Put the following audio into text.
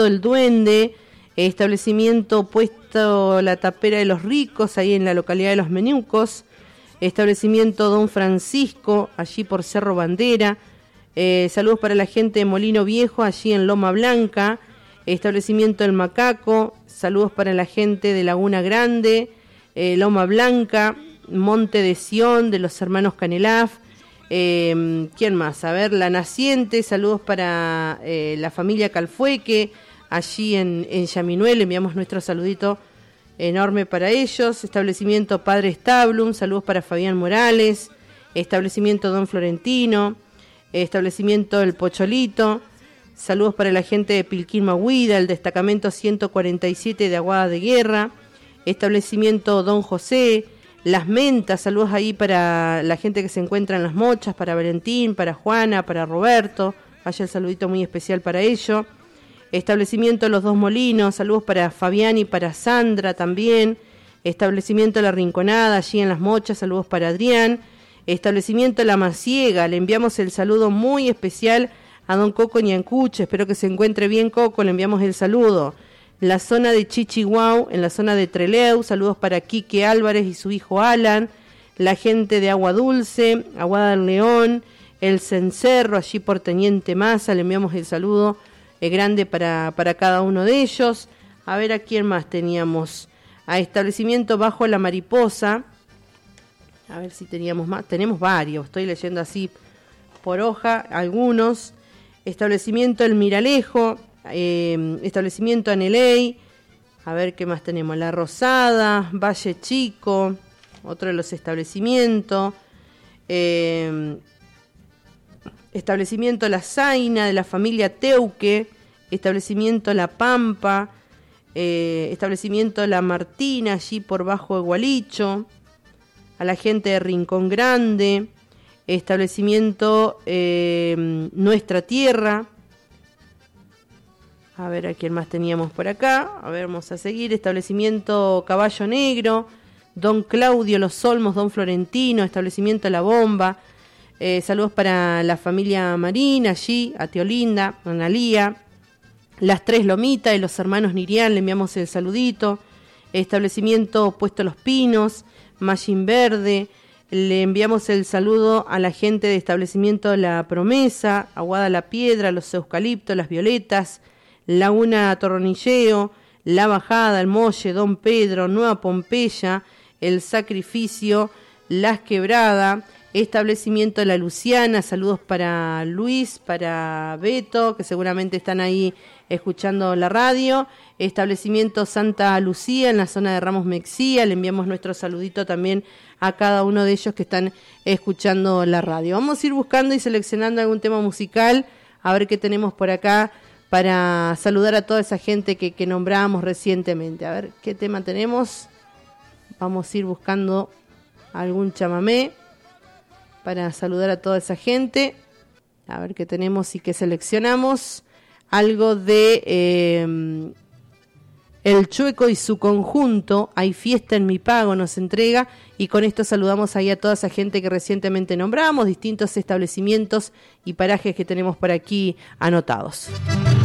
Pablito el Duende, establecimiento Puesto La Tapera de los Ricos, ahí en la localidad de Los Menucos, establecimiento Don Francisco, allí por Cerro Bandera, saludos para la gente de Molino Viejo, allí en Loma Blanca, establecimiento El Macaco, saludos para la gente de Laguna Grande, Loma Blanca, Monte de Sion, de los hermanos Canelaf, ¿quién más? A ver, La Naciente, saludos para la familia Calfueque, allí en Yaminuel, enviamos nuestro saludito enorme para ellos. Establecimiento Padre Stablum, saludos para Fabián Morales, establecimiento Don Florentino, establecimiento El Pocholito, saludos para la gente de Pilquín Mahuida, el destacamento 147 de Aguada de Guerra, establecimiento Don José, Las Mentas, saludos ahí para la gente que se encuentra en Las Mochas, para Valentín, para Juana, para Roberto, vaya el saludito muy especial para ello. Establecimiento Los Dos Molinos, saludos para Fabián y para Sandra también. Establecimiento La Rinconada, allí en Las Mochas, saludos para Adrián. Establecimiento La Maciega, le enviamos el saludo muy especial a don Coco Ñancuche, espero que se encuentre bien Coco, le enviamos el saludo. La zona de Chichihuau, en la zona de Treleu, saludos para Quique Álvarez y su hijo Alan. La gente de Agua Dulce, Aguada del León, El Cencerro, allí por Teniente Massa, le enviamos el saludo grande para cada uno de ellos. A ver a quién más teníamos. A establecimiento Bajo la Mariposa. A ver si teníamos más. Tenemos varios, estoy leyendo así por hoja algunos. Establecimiento El Miralejo, establecimiento Aneley. A ver qué más tenemos. La Rosada, Valle Chico, otro de los establecimientos. Establecimiento La Zaina, de la familia Teuque, establecimiento La Pampa, establecimiento La Martina, allí por Bajo de Gualicho, a la gente de Rincón Grande, establecimiento Nuestra Tierra. A ver a quién más teníamos por acá. A ver, vamos a seguir. Establecimiento Caballo Negro, don Claudio Los Olmos, don Florentino, establecimiento La Bomba. Saludos para la familia Marín, allí, a Teolinda, a Analía, Las Tres Lomitas y los hermanos Nirián, le enviamos el saludito. Establecimiento Puesto Los Pinos, Mallín Verde, le enviamos el saludo a la gente de establecimiento La Promesa, Aguada La Piedra, Los Eucaliptos, Las Violetas, Laguna Torronilleo, La Bajada, El Molle, Don Pedro, Nueva Pompeya, El Sacrificio, Las Quebradas, establecimiento La Luciana, saludos para Luis, para Beto, que seguramente están ahí escuchando la radio. Establecimiento Santa Lucía, en la zona de Ramos Mexía, le enviamos nuestro saludito también a cada uno de ellos que están escuchando la radio. Vamos a ir buscando y seleccionando algún tema musical, a ver qué tenemos por acá para saludar a toda esa gente que nombrábamos recientemente. A ver qué tema tenemos. Vamos a ir buscando algún chamamé para saludar a toda esa gente. A ver qué tenemos y qué seleccionamos. Algo de El Chueco y su conjunto, Hay Fiesta en Mi Pago, nos entrega. Y con esto saludamos ahí a toda esa gente que recientemente nombramos, distintos establecimientos y parajes que tenemos por aquí anotados.